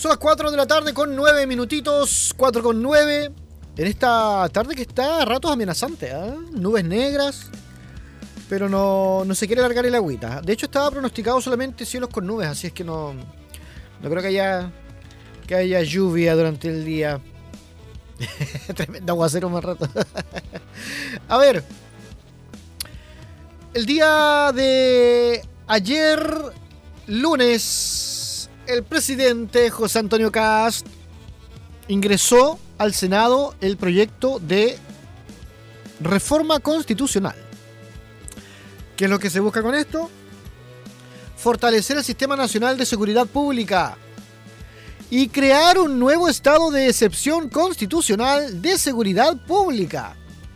Son las 4 de la tarde con 9 minutitos, 4 con 9. En esta tarde que está a ratos amenazante, ¿eh? Nubes negras, pero no se quiere largar el agüita. De hecho estaba pronosticado solamente cielos con nubes, así es que no creo que haya lluvia durante el día. Tremendo aguacero más rato. A ver, el día de ayer, lunes, el presidente José Antonio Kast ingresó al Senado el proyecto de reforma constitucional. ¿Qué es lo que se busca con esto? Fortalecer el Sistema Nacional de Seguridad Pública y crear un nuevo estado de excepción constitucional de seguridad pública.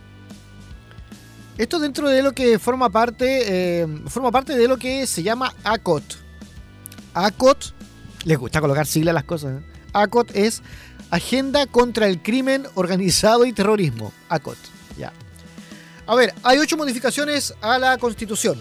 Esto dentro de lo que forma parte de lo que se llama ACOT. ACOT, les gusta colocar siglas a las cosas, ¿eh? ACOT es Agenda contra el Crimen Organizado y Terrorismo. ACOT, ya. A ver, hay 8 modificaciones a la Constitución.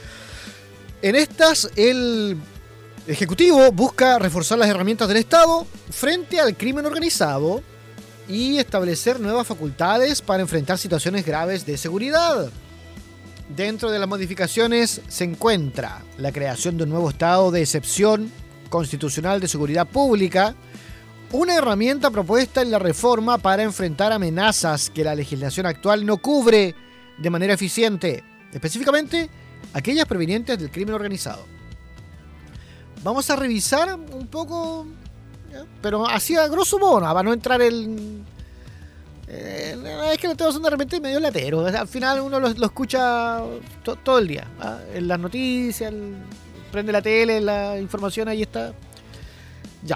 En estas, el Ejecutivo busca reforzar las herramientas del Estado frente al crimen organizado y establecer nuevas facultades para enfrentar situaciones graves de seguridad. Dentro de las modificaciones se encuentra la creación de un nuevo estado de excepción constitucional de seguridad pública, una herramienta propuesta en la reforma para enfrentar amenazas que la legislación actual no cubre de manera eficiente, específicamente aquellas provenientes del crimen organizado. Vamos a revisar un poco, ¿ya? Pero así a grosso modo, ¿no? Para no entrar en... es que lo tengo de repente medio latero. Al final uno lo escucha todo el día, ¿ah? En las noticias, prende la tele, la información ahí está. Ya.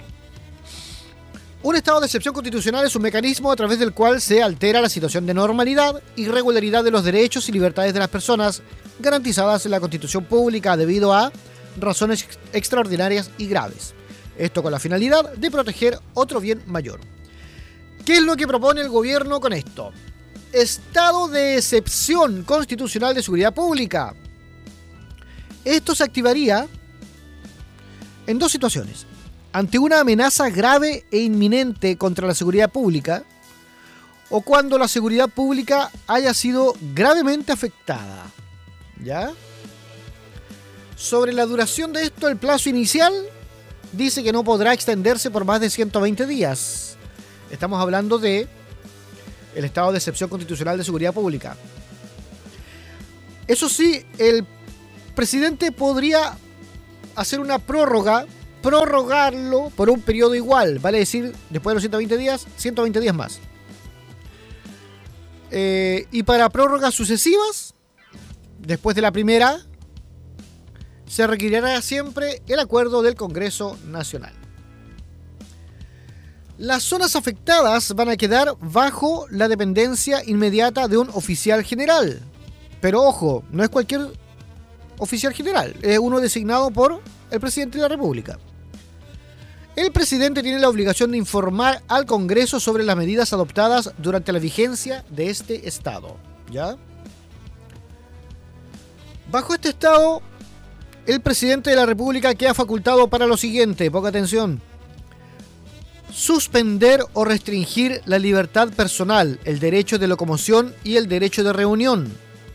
Un estado de excepción constitucional es un mecanismo a través del cual se altera la situación de normalidad y regularidad de los derechos y libertades de las personas garantizadas en la Constitución Pública debido a razones extraordinarias y graves. Esto con la finalidad de proteger otro bien mayor. ¿Qué es lo que propone el gobierno con esto? Estado de excepción constitucional de seguridad pública. Esto se activaría en 2 situaciones. Ante una amenaza grave e inminente contra la seguridad pública o cuando la seguridad pública haya sido gravemente afectada. ¿Ya? Sobre la duración de esto, el plazo inicial dice que no podrá extenderse por más de 120 días. Estamos hablando de el estado de excepción constitucional de seguridad pública. Eso sí, el presidente podría hacer una prorrogarlo por un periodo igual, vale decir, después de los 120 días, 120 días más. Y para prórrogas sucesivas, después de la primera, se requerirá siempre el acuerdo del Congreso Nacional. Las zonas afectadas van a quedar bajo la dependencia inmediata de un oficial general. Pero ojo, no es cualquier oficial general, es uno designado por el presidente de la República. El presidente tiene la obligación de informar al Congreso sobre las medidas adoptadas durante la vigencia de este estado. ¿Ya? Bajo este estado, el presidente de la República queda facultado para lo siguiente, poca atención: suspender o restringir la libertad personal, el derecho de locomoción y el derecho de reunión.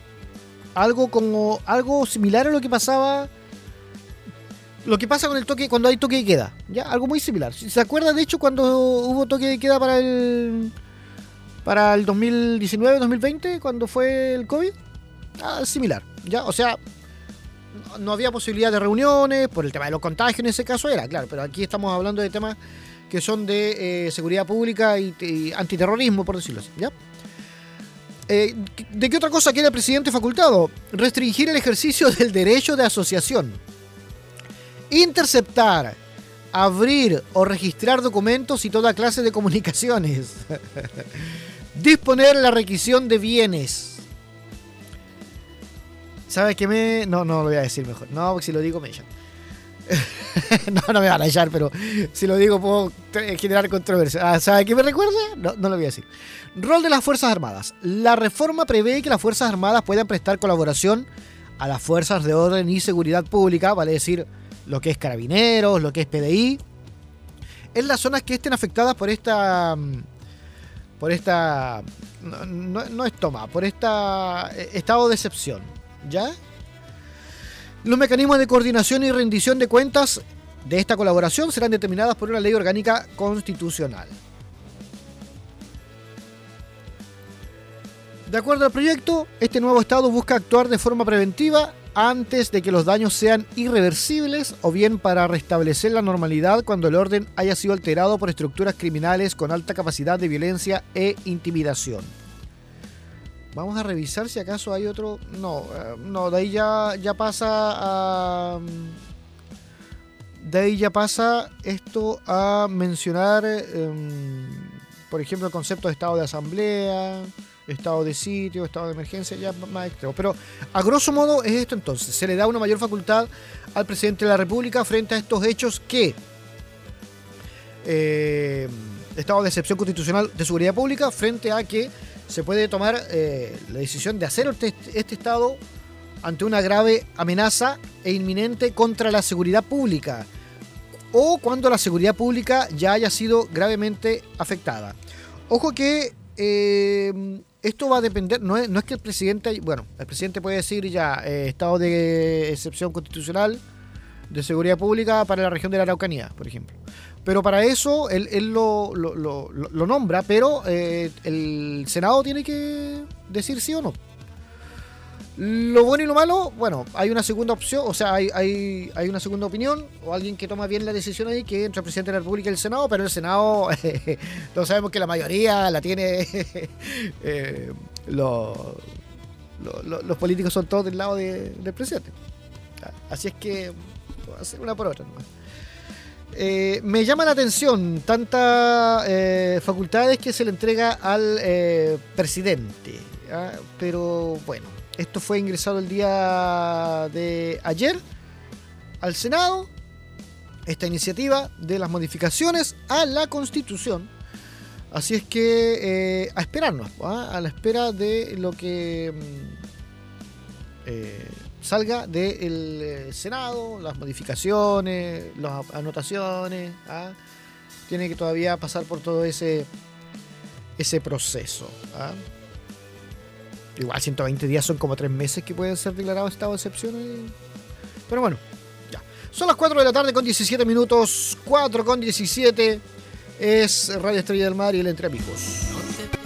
Algo similar a lo que pasa con el toque cuando hay toque de queda, ¿ya? Algo muy similar. ¿Se acuerda de hecho cuando hubo toque de queda para el 2019-2020 cuando fue el COVID? Similar, ¿ya? O sea, no había posibilidad de reuniones por el tema de los contagios, en ese caso era, claro, pero aquí estamos hablando de temas que son de seguridad pública y antiterrorismo, por decirlo así, ¿ya? ¿De qué otra cosa quiere el presidente facultado? Restringir el ejercicio del derecho de asociación, interceptar, abrir o registrar documentos y toda clase de comunicaciones, disponer la requisición de bienes. ¿Sabes qué No lo voy a decir mejor. No, porque si lo digo me echan. No me van a echar, pero si lo digo puedo generar controversia. ¿Sabe qué me recuerda? No lo voy a decir. Rol de las Fuerzas Armadas. La reforma prevé que las Fuerzas Armadas puedan prestar colaboración a las Fuerzas de Orden y Seguridad Pública, vale decir, lo que es Carabineros, lo que es PDI, en las zonas que estén afectadas por esta no es toma, por esta estado de excepción, ¿ya? Los mecanismos de coordinación y rendición de cuentas de esta colaboración serán determinadas por una ley orgánica constitucional. De acuerdo al proyecto, este nuevo estado busca actuar de forma preventiva antes de que los daños sean irreversibles o bien para restablecer la normalidad cuando el orden haya sido alterado por estructuras criminales con alta capacidad de violencia e intimidación. Vamos a revisar si acaso hay otro... No, de ahí ya pasa a... De ahí ya pasa esto a mencionar, por ejemplo, el concepto de estado de asamblea, estado de sitio, estado de emergencia, ya más extremo. Pero a grosso modo es esto entonces. Se le da una mayor facultad al presidente de la República frente a estos hechos que estado de excepción constitucional de seguridad pública, frente a que se puede tomar la decisión de hacer este estado ante una grave amenaza e inminente contra la seguridad pública o cuando la seguridad pública ya haya sido gravemente afectada. Ojo que esto va a depender, no es que el presidente puede decir ya estado de excepción constitucional de seguridad pública para la región de la Araucanía, por ejemplo. Pero para eso él lo nombra, pero el Senado tiene que decir sí o no. Lo bueno y lo malo, bueno, hay una segunda opción, o sea, hay una segunda opinión, o alguien que toma bien la decisión ahí, que entre el presidente de la República y el Senado, pero el Senado, todos sabemos que la mayoría la tiene, los políticos son todos del lado del presidente. Así es que, voy a hacer una por otra nomás. Me llama la atención tantas facultades que se le entrega al presidente, pero bueno. Esto fue ingresado el día de ayer al Senado, esta iniciativa de las modificaciones a la Constitución. Así es que a esperarnos, a la espera de lo que salga del Senado, las modificaciones, las anotaciones. Tiene que todavía pasar por todo ese proceso. Igual 120 días son como 3 meses que pueden ser declarados estado de excepción. Pero bueno, ya. Son las 4 de la tarde con 17 minutos. 4 con 17. Es Radio Estrella del Mar y el Entre Amigos.